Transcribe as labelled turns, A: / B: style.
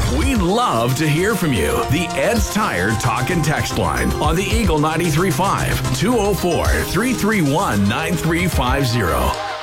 A: We'd love to hear from you. The Ed's Tire Talk and Text line on the Eagle 93.5, 204-331-9350.